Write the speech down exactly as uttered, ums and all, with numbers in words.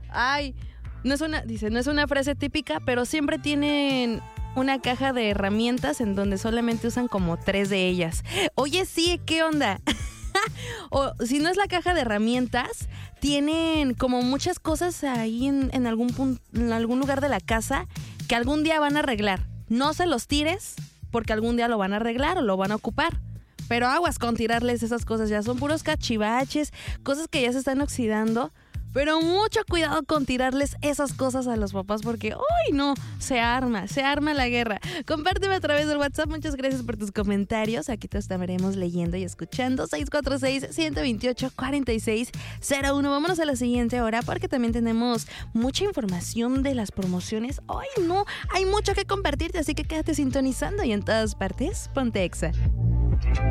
Ay, no es una, dice, no es una frase típica, pero siempre tienen una caja de herramientas en donde solamente usan como tres de ellas. Oye, sí, ¿qué onda? O si no es la caja de herramientas, tienen como muchas cosas ahí en, en algún punto, en algún lugar de la casa que algún día van a arreglar. No se los tires porque algún día lo van a arreglar o lo van a ocupar. Pero aguas con tirarles esas cosas, ya son puros cachivaches, cosas que ya se están oxidando. Pero mucho cuidado con tirarles esas cosas a los papás porque, ¡ay no! Se arma, se arma la guerra. Compárteme a través del WhatsApp. Muchas gracias por tus comentarios. Aquí te estaremos leyendo y escuchando. seis cuatro seis, uno dos ocho, cuatro seis cero uno. Vámonos a la siguiente hora porque también tenemos mucha información de las promociones. ¡Ay no! Hay mucho que compartirte, así que quédate sintonizando y en todas partes, ponte Exa.